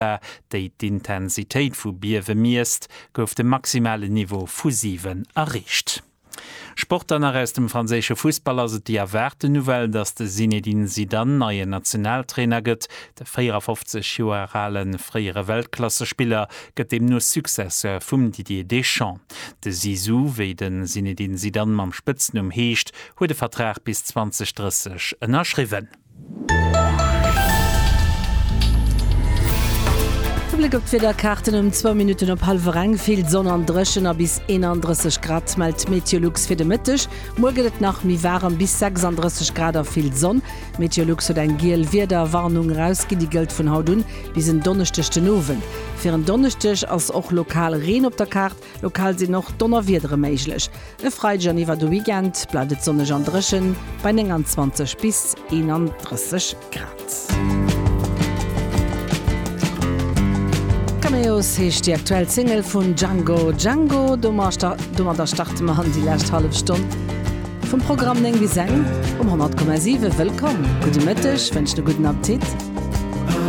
déi d'Intensitéit vu Biewe miest, gouf de maximale Niveau vu 7 erreicht. Sportler aus dem franzésche Fußballer se die erwerte Nouvelle, dass de Zinedine Zidane neue Nationaltrainer gëtt. Der 54-jährigen freiere Weltklassespieler gëtt dem nur Successeur vum Didier Deschamps. De Zizou, wie den Zinedine Zidane mam Spitznum heescht, huet de Vertrag bis 2030 ënnerschriwen. Blick op der Karten 2 Minuten op halvereng viel Sonne an Drschen a bis 31 Grad malt Meteorlux fir de Mittech. Morgenet nach mi waren bis 36 Grad a viel Sonn. Meteorlux hat ein Giel wieder Warnung rausgedigelt vun Hautun bis en donnerstechten Owen. Fir en Donnerstech ass och lokal Reen op der Kart, lokal se noch donnerwiedere meiglech. E Freijan iwwer do Weekend bleidet Sonne an Drschen bei 20 bis 31 Grad. Cameos hecht die aktuell Single vun Django. Django, dummer der starte ma han die lächt halb Stunde. Vom Programm eng wie seng 100,7 willkommen. Gute Mittag, wünsche guten Appetit.